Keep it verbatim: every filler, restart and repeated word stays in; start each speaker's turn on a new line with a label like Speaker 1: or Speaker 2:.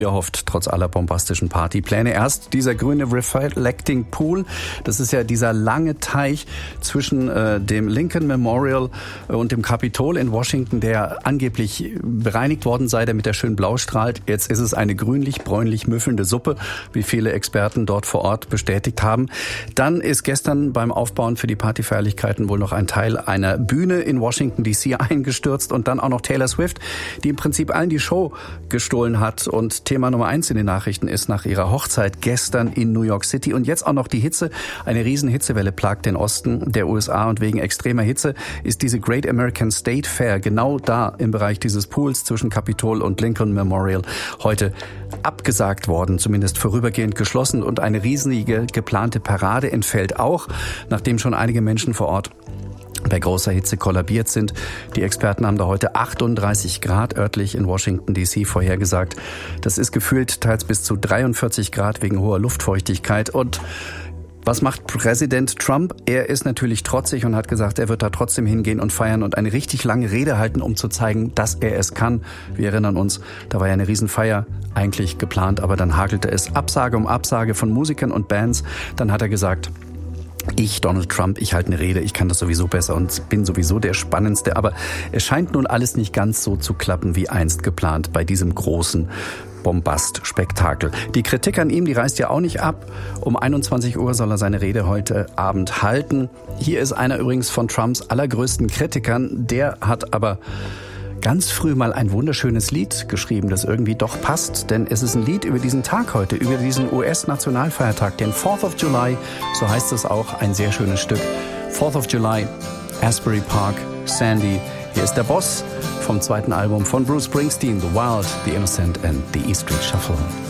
Speaker 1: Er hofft trotz aller bombastischen Partypläne. Erst dieser grüne Reflecting Pool, das ist ja dieser lange Teich zwischen äh, dem Lincoln Memorial und dem Kapitol in Washington, der angeblich bereinigt worden sei, damit er schön blau strahlt. Jetzt ist es eine grünlich-bräunlich müffelnde Suppe, wie viele Experten dort vor Ort bestätigt haben. Dann ist gestern beim Aufbauen für die Partyfeierlichkeiten wohl noch ein Teil einer Bühne in Washington D C eingestürzt und dann auch noch Taylor Swift, die im Prinzip allen die Show gestohlen hat. Und Thema Nummer eins in den Nachrichten ist nach ihrer Hochzeit gestern in New York City und jetzt auch noch die Hitze. Eine riesen Hitzewelle plagt den Osten der U S A und wegen extremer Hitze ist diese Great American State Fair genau da im Bereich dieses Pools zwischen Capitol und Lincoln Memorial heute abgesagt worden, zumindest vorübergehend geschlossen, und eine riesige geplante Parade entfällt auch, nachdem schon einige Menschen vor Ort bei großer Hitze kollabiert sind. Die Experten haben da heute achtunddreißig Grad örtlich in Washington D C vorhergesagt. Das ist gefühlt teils bis zu dreiundvierzig Grad wegen hoher Luftfeuchtigkeit. Und was macht Präsident Trump? Er ist natürlich trotzig und hat gesagt, er wird da trotzdem hingehen und feiern und eine richtig lange Rede halten, um zu zeigen, dass er es kann. Wir erinnern uns, da war ja eine Riesenfeier eigentlich geplant, aber dann hagelte es Absage um Absage von Musikern und Bands. Dann hat er gesagt, ich, Donald Trump, ich halte eine Rede, ich kann das sowieso besser und bin sowieso der Spannendste. Aber es scheint nun alles nicht ganz so zu klappen, wie einst geplant bei diesem großen Bombast-Spektakel. Die Kritik an ihm, die reißt ja auch nicht ab. Um einundzwanzig Uhr soll er seine Rede heute Abend halten. Hier ist einer übrigens von Trumps allergrößten Kritikern. Der hat aber ganz früh mal ein wunderschönes Lied geschrieben, das irgendwie doch passt, denn es ist ein Lied über diesen Tag heute, über diesen U S-Nationalfeiertag, den fourth of July, so heißt es auch, ein sehr schönes Stück. fourth of July, Asbury Park, Sandy. Hier ist der Boss vom zweiten Album von Bruce Springsteen, The Wild, The Innocent and The E Street Shuffle.